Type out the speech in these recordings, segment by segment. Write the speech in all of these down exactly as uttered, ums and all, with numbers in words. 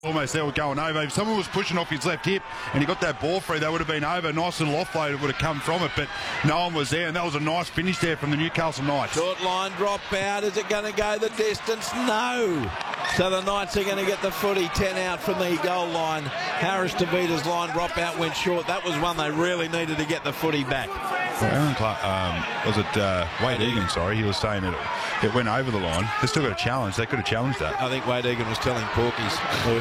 Almost there, we're going over. If someone was pushing off his left hip and he got that ball free, they would have been over. Nice little offload would have come from it, but no one was there, and that was a nice finish there from the Newcastle Knights. Short line drop out. Is it going to go the distance? No. So the Knights are going to get the footy. ten out from the goal line. Harris DeVita's line drop out went short. That was one they really needed to get the footy back. Well, Aaron Clark, um, was it uh, Wade Egan, sorry, he was saying that it, it went over the line. They still got a challenge. They could have challenged that. I think Wade Egan was telling Porkies.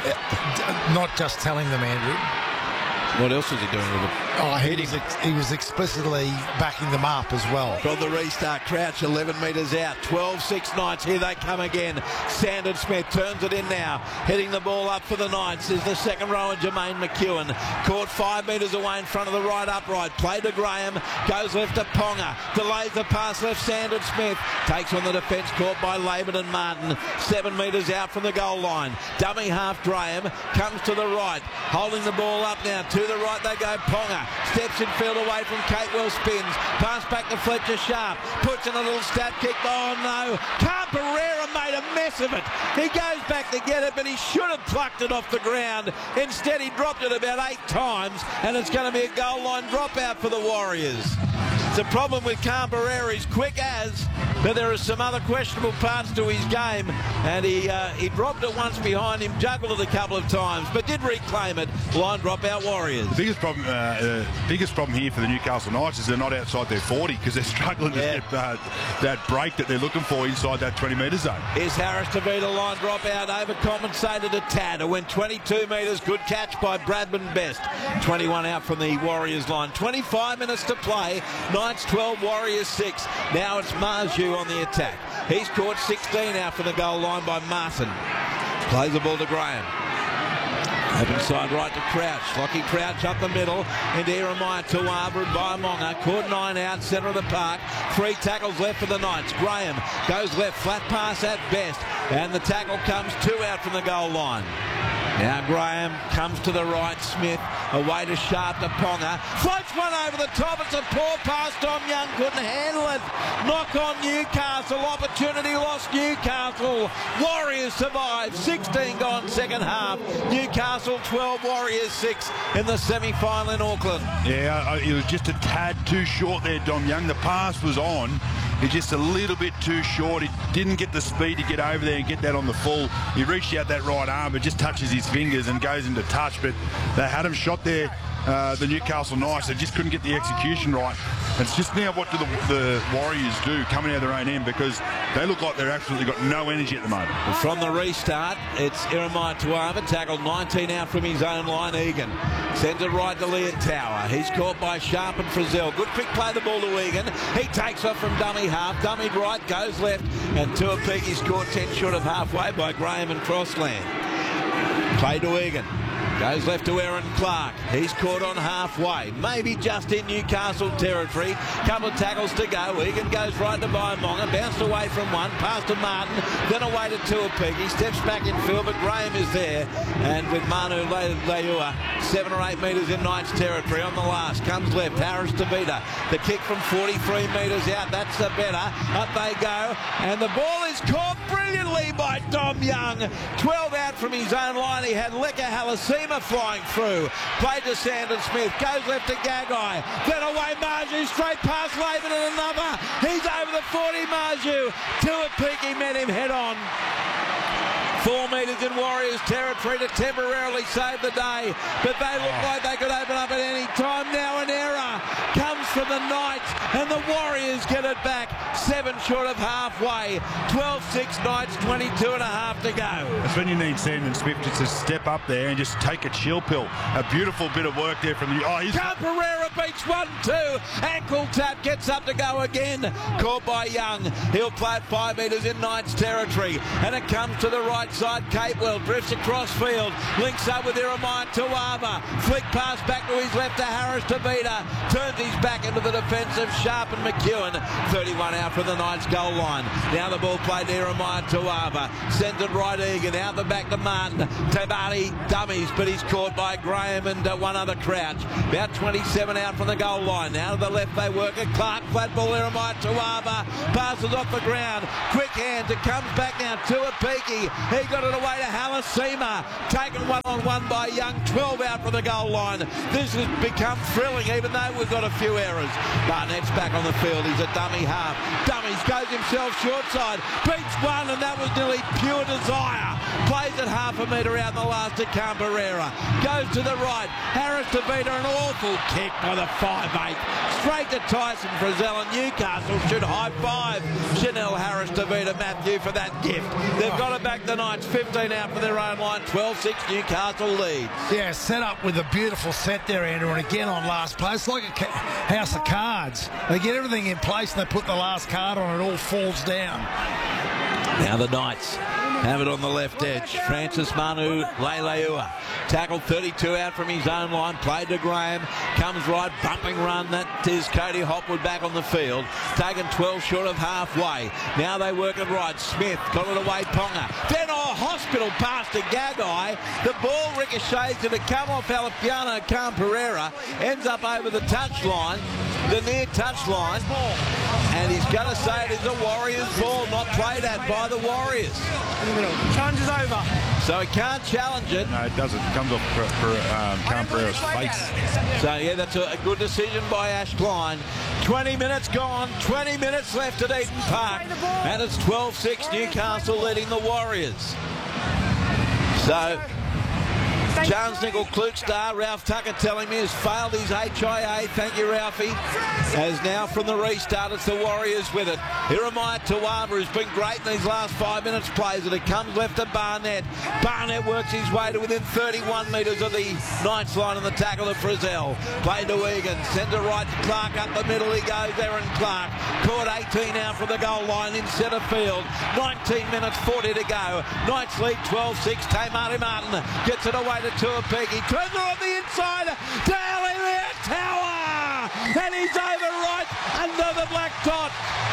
Not just telling them, Andrew. What else was he doing with it? Oh, he was, ex he was explicitly backing them up as well. From the restart, Crouch eleven metres out. twelve six Knights. Here they come again. Sandon Smith turns it in now. Heading the ball up for the Knights is the second rower, Jermaine McEwen. Caught five metres away in front of the right upright. Play to Graham. Goes left to Ponga. Delays the pass left. Sandon Smith takes on the defence, caught by Laban and Martin. Seven metres out from the goal line. Dummy half Graham comes to the right. Holding the ball up now. To the right they go. Ponga steps in field away from Catewell, spins. Pass back to Fletcher Sharp. Puts in a little stab kick. Oh no. Carperera made a mess of it. He goes back to get it, but he should have plucked it off the ground. Instead he dropped it about eight times, and it's going to be a goal line dropout for the Warriors. The problem with Carperera is quick as, but there are some other questionable parts to his game, and he uh, he dropped it once behind him, juggled it a couple of times, but did reclaim it. Line drop out Warriors. The biggest problem, uh, uh, biggest problem here for the Newcastle Knights is they're not outside their forty because they're struggling to yeah. get uh, that break that they're looking for inside that twenty metre zone. Here's Harris DeVita, line drop out, overcompensated a tad. It went twenty-two metres, good catch by Bradman Best. twenty-one out from the Warriors line. twenty-five minutes to play. Knights twelve, Warriors six. Now it's Marju on the attack. He's caught sixteen out from the goal line by Martin. Plays the ball to Graham. Open side right to Crouch. Lockie Crouch up the middle into Jeremiah Tuava and Baimonga. Caught nine out, centre of the park. Three tackles left for the Knights. Graham goes left, flat pass at best. And the tackle comes two out from the goal line. Now Graham comes to the right. Smith away to Sharp to Ponga. Floats one over the top. It's a poor pass. Dom Young couldn't handle it. Knock on Newcastle. Opportunity lost Newcastle. Warriors survive. sixteen gone second half. Newcastle twelve, Warriors six in the semi-final in Auckland. Yeah, it was just a tad too short there, Dom Young. The pass was on. He's just a little bit too short. He didn't get the speed to get over there and get that on the full. He reached out that right arm, but just touches his fingers and goes into touch. But they had him shot there, uh, the Newcastle Knights. They just couldn't get the execution right. It's just now what do the, the Warriors do coming out of their own end, because they look like they're absolutely got no energy at the moment. From the restart, it's Jeremiah Tuava, tackled nineteen out from his own line. Egan sends it right to Leah Tower. He's caught by Sharp and Frizzell. Good quick play the ball to Egan. He takes off from dummy half, dummied right, goes left, and Tuapegi's caught ten short of halfway by Graham and Crossland. Play to Egan. Goes left to Aaron Clark. He's caught on halfway. Maybe just in Newcastle territory. Couple of tackles to go. Egan goes right to Baimonga. Bounced away from one. Pass to Martin. Then away to Tuapegi. Steps back in field, but Graham is there. And with Manu Leua, seven or eight metres in Knights territory on the last. Comes left. Harris DeVita. The kick from forty-three metres out. That's the better. Up they go. And the ball is caught brilliantly by Dom Young. twelve out from his own line. He had Leka Halasima flying through. Played to Sandon Smith. Goes left to Gagai. Then away Marju. Straight past Laban and another. He's over the forty, Marju. Tuapiki met him head on. Four metres in Warriors territory to temporarily save the day, but they look like they could open up at any time. Now an error comes from the Knights, and the Warriors get it back. Seven short of halfway. twelve six Knights, twenty-two and a half to go. That's when you need Sandon Smith just to step up there and just take a chill pill. A beautiful bit of work there from the... Oh, he's... Carperera beats one two. Ankle tap, gets up to go again. Caught by Young. He'll play at five metres in Knights territory, and it comes to the right side. Capewell drifts across field, links up with Jeremiah Tuava. Flick pass back to his left to Harris DeVita. Turns his back into the defence of Sharp and McEwen. thirty-one out from from the Knights goal line. Now the ball played to Jeremiah Tuava. Sends it right Egan. Out the back to Martin. Tabati dummies, but he's caught by Graham and uh, one other Crouch. About twenty-seven out from the goal line. Now to the left they work it. Clark, flat ball, Jeremiah Tuava. Passes off the ground. Quick hands. It comes back now to Apiki. He got it away to Halasima. Taken one on one by Young. twelve out from the goal line. This has become thrilling, even though we've got a few errors. Barnett's back on the field. He's a dummy half. Dummies goes himself short side. Beats one, and that was nearly pure desire. Plays it half a metre out in the last to Camperera. Goes to the right. Harris to beat her. An awful kick by the five eight. Straight to Tyson Frizzell, and Newcastle should high five Chanel Harris to beat Matthew for that gift. They've got it back the Knights. fifteen out for their own line. twelve six Newcastle leads. Yeah, set up with a beautiful set there, Andrew, and again on last play. It's like a house of cards. They get everything in place and they put the last card on, it all falls down. Now the Knights have it on the left edge. Francis Manu Leilua. Tackled thirty-two out from his own line. Played to Graham. Comes right. Bumping run. That is Cody Hopwood back on the field. Taken twelve short of halfway. Now they work it right. Smith got it away. Ponga. Then a hospital pass to Gagai. The ball ricochets to come off Alapiano Camperera. Ends up over the touchline. The near touchline. And he's going to say it is a Warriors ball, not played at by the Warriors. Challenge is over. So he can't challenge it. No, it doesn't. It comes off for, for um, Camperera's face. So, yeah, that's a, a good decision by Ash Klein. twenty minutes gone, twenty minutes left at Eden Park. And it's twelve six Newcastle leading the Warriors. So, Charles Nickel Klukstar, Ralph Tucker telling me, has failed his H I A. Thank you, Ralphie. As now from the restart, it's the Warriors with it. Jeremiah Tuava has been great in these last five minutes, plays it. It comes left to Barnett. Barnett works his way to within thirty-one metres of the Knights line on the tackle of Frizzell. Played to Egan. Sends it right to Clark up the middle. He goes, Aaron Clark. Caught eighteen out from the goal line in centre field. nineteen minutes forty to go. Knights lead twelve six. Tamari Martin gets it away to Tuapiki. Turns it on the inside to Ali Tower. And he's over right under the black dot.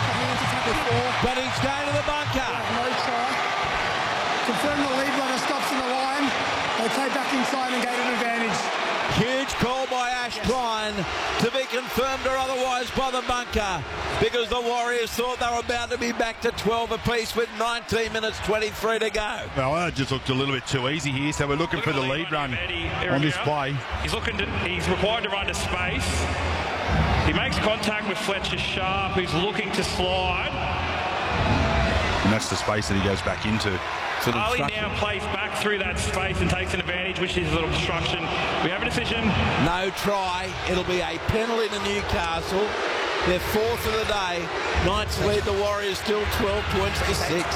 But he's going to the bunker. No try. Confirm the lead runner stops in the line. They take back inside and gain an advantage. Huge call by Ash Klein to be confirmed or otherwise by the bunker, because the Warriors thought they were about to be back to twelve apiece with nineteen minutes twenty-three to go. Well, that just looked a little bit too easy here, so we're looking for the lead run on this play. He's looking to, he's required to run to space. He makes contact with Fletcher Sharp, who's looking to slide. And that's the space that he goes back into. Ali now plays back through that space and takes an advantage, which is a little obstruction. We have a decision. No try. It'll be a penalty to Newcastle. They're fourth of the day. Knights lead the Warriors still twelve points to six.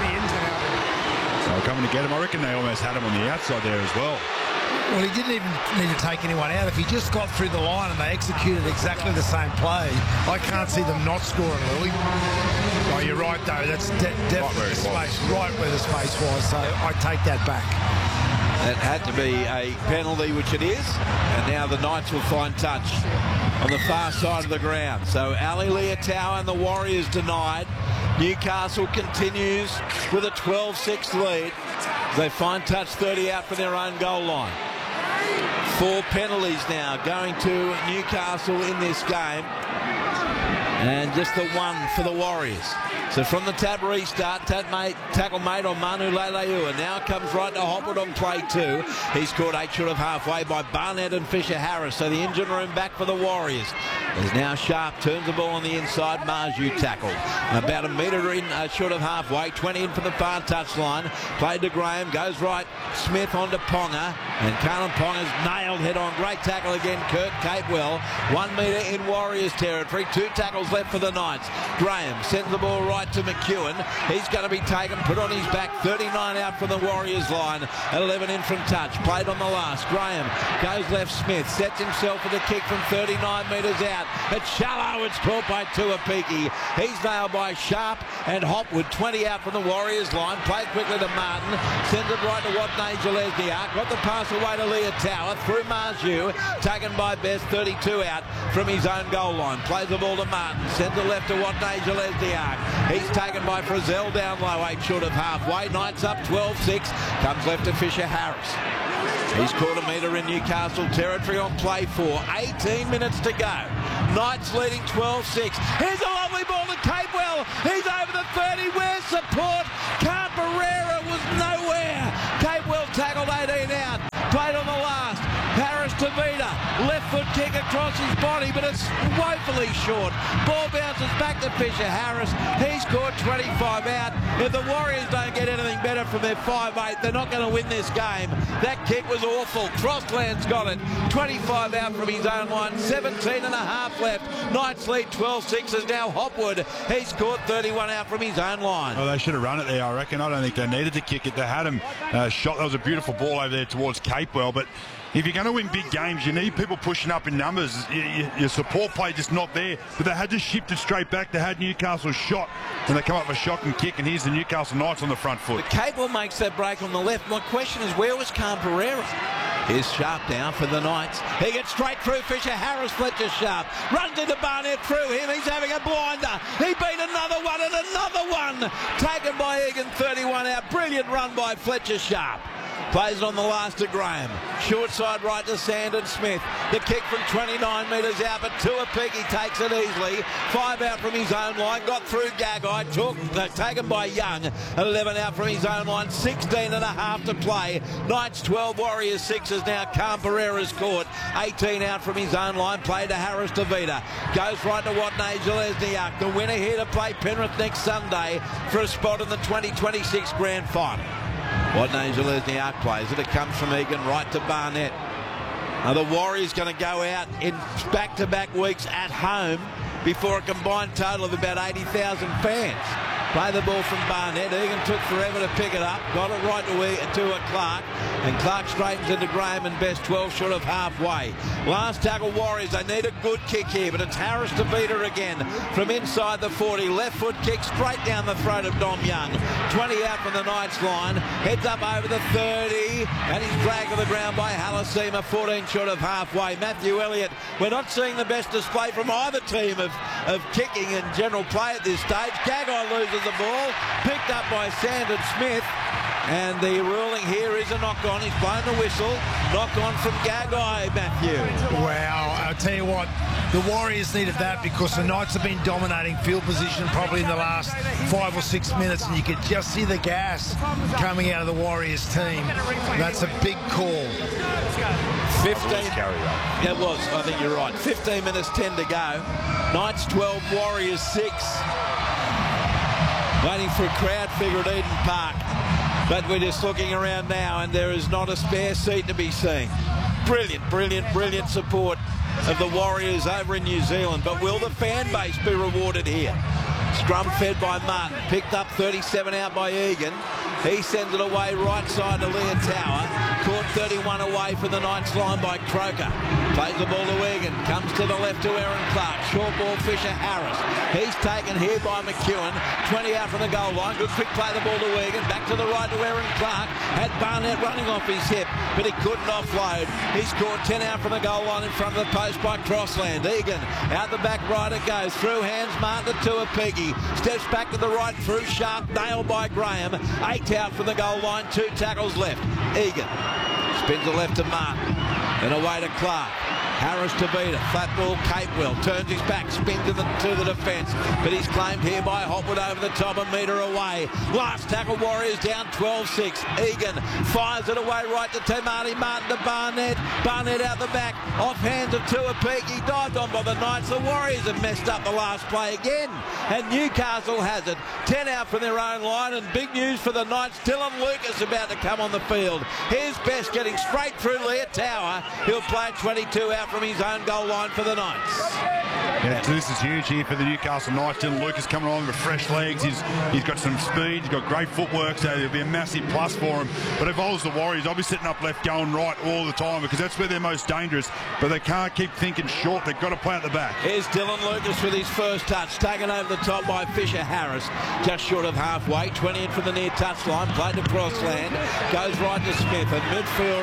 So coming to get him. I reckon they almost had him on the outside there as well. Well, he didn't even need to take anyone out. If he just got through the line and they executed exactly the same play, I can't see them not scoring, Louis. Oh, you're right, though. That's de definitely the space, right where the space was. So I take that back. It had to be a penalty, which it is. And now the Knights will find touch on the far side of the ground. So Ali Leotau and the Warriors denied. Newcastle continues with a twelve six lead. They find touch thirty out for their own goal line. Four penalties now going to Newcastle in this game. And just the one for the Warriors. So from the tab restart, tab made, tackle made on Manu Leilua. Now comes right to Hopwood on play two. He's caught eight short of halfway by Barnett and Fisher Harris. So the engine room back for the Warriors. There's now Sharp, turns the ball on the inside. Marju tackled. About a metre in, uh, short of halfway. twenty in from the far touchline. Played to Graham, goes right. Smith on to Ponga. And Carlin Ponga's nailed head on. Great tackle again, Kirk Capewell. One metre in Warriors territory. Two tackles left for the Knights. Graham sends the ball right to McEwen. He's going to be taken, put on his back. thirty-nine out from the Warriors line. eleven in from touch. Played on the last. Graham goes left. Smith sets himself with a kick from thirty-nine metres out. It's shallow. It's caught by Tuapiki. He's nailed by Sharp and Hopwood. twenty out from the Warriors line. Played quickly to Martin. Sends it right to Watney Gillespie. Got the pass away to Leah Tower. Through Marju. Taken by Best. thirty-two out from his own goal line. Plays the ball to Martin. Centre left to Watney Zelezniak. He's taken by Frizzell down low, eight short of halfway. Knights up twelve six. Comes left to Fisher Harris. He's caught a metre in Newcastle territory on play four. eighteen minutes to go. Knights leading twelve six. Here's a lovely ball to Capewell. He's over the thirty. Where's support? Camperera was nowhere. Capewell tackled eighteen out. Played on the last. Harris to Vida. Left foot kick across his body, but it's woefully short. Ball bounces back to Fisher Harris. He's caught twenty-five out. If the Warriors don't get anything better from their five eight, they're not going to win this game. That kick was awful. Crossland's got it. twenty-five out from his own line. seventeen and a half left. Knights lead twelve six is now Hopwood. He's caught thirty-one out from his own line. Well, they should have run it there, I reckon. I don't think they needed to kick it. They had him uh, shot. That was a beautiful ball over there towards Capewell, but if you're going to win big games, you need people pushing up in numbers. Your support play just not there. But they had to shift it straight back. They had Newcastle shot, and they come up with a shocking kick, and here's the Newcastle Knights on the front foot. But Capewell makes that break on the left. My question is, where was Camperera? Here's Sharp down for the Knights. He gets straight through Fisher Harris. Fletcher Sharp runs into Barnett through him. He's having a blinder. He beat another one and another one. Taken by Egan, thirty-one out. Brilliant run by Fletcher Sharp. Plays it on the last to Graham. Short side right to Sandon Smith. The kick from twenty-nine metres out, but Tuapiki takes it easily. Five out from his own line. Got through Gagai. Took, uh, taken by Young. eleven out from his own line. sixteen and a half to play. Knights twelve, Warriors six is now Camperera's caught. eighteen out from his own line. Play to Harris to Vida. Goes right to Watney Zelezniak. The winner here to play Penrith next Sunday for a spot in the twenty twenty-six Grand Final. Watney Zelezniak plays it. It comes from Egan right to Barnett. Now the Warriors going to go out in back-to-back weeks at home before a combined total of about eighty thousand fans. Play the ball from Barnett. Egan took forever to pick it up. Got it right to, to a Clark. And Clark straightens into Graham and Best twelve short of halfway. Last tackle Warriors. They need a good kick here, but it's Harris to beat her again from inside the forty. Left foot kick straight down the throat of Dom Young. twenty out from the Knights line. Heads up over the thirty. And he's dragged to the ground by Halasima. fourteen short of halfway. Matthew Elliott. We're not seeing the best display from either team of, of kicking and general play at this stage. Gagai loses the ball, picked up by Sandon Smith, and the ruling here is a knock-on. He's blown the whistle. Knock-on from Gagai, Matthew. Wow, I'll tell you what, the Warriors needed that because the Knights have been dominating field position probably in the last five or six minutes, and you could just see the gas coming out of the Warriors team. That's a big call. fifteen. It was, I think you're right. fifteen minutes, ten to go. Knights twelve, Warriors six. Waiting for a crowd figure at Eden Park. But we're just looking around now and there is not a spare seat to be seen. Brilliant, brilliant, brilliant support of the Warriors over in New Zealand. But will the fan base be rewarded here? Scrum fed by Martin. Picked up thirty-seven out by Egan. He sends it away right side to Leah Tower. Caught thirty-one away from the Knights line by Croker. Plays the ball to Egan. Comes to the left to Aaron Clark. Short ball Fisher Harris. He's taken here by McEwen. twenty out from the goal line. Good quick play the ball to Egan. Back to the right to Aaron Clark. Had Barnett running off his hip, but he couldn't offload. He scored ten out from the goal line in front of the post by Crossland. Egan out the back right it goes. Through hands Martin to Tuapiki. Steps back to the right through Sharp. Nailed by Graham. Eight out from the goal line. Two tackles left. Egan spins the left to Martin. Then away to Clark. Harris to Vida. Flat ball, Capewell. Turns his back, spins to the, to the defence. But he's claimed here by Hopwood over the top, a metre away. Last tackle, Warriors down twelve six. Egan fires it away right to Tamati Martin to Barnett. Barnett out the back. Off hands of Tuapiki. Dived on by the Knights. The Warriors have messed up the last play again. And Newcastle has it. ten out from their own line. And big news for the Knights. Dylan Lucas about to come on the field. Here's Best getting straight through Leah Tower. He'll play twenty-two out from his own goal line for the Knights. Yeah, so this is huge here for the Newcastle Knights. Dylan Lucas coming on with fresh legs. He's he's got some speed. He's got great footwork, so it'll be a massive plus for him. But if I was the Warriors, I'll be sitting up left going right all the time because that's where they're most dangerous. But they can't keep thinking short. They've got to play at the back. Here's Dylan Lucas with his first touch. Taken over the top by Fisher Harris. Just short of halfway. twenty in from the near touchline. Played to Crossland. Goes right to Smith. And midfield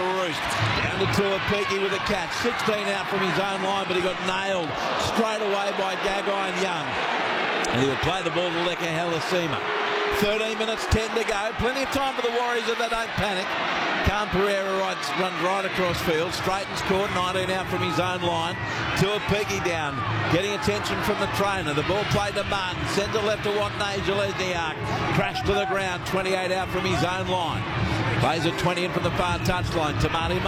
roost. Down to Tuapiki with a catch. sixteen out from his own line, but he got nailed straight away by Gagai and Young. And he will play the ball to Leka Halasima. thirteen minutes, ten to go. Plenty of time for the Warriors if they don't panic. Khan Pereira rides, runs right across field. Straightens court, nineteen out from his own line. Tuapiki down, getting attention from the trainer. The ball played to Martin. Centre left to Watney Jalesniak. Crashed to the ground, twenty-eight out from his own line. Plays a twenty in from the far touchline. Tamati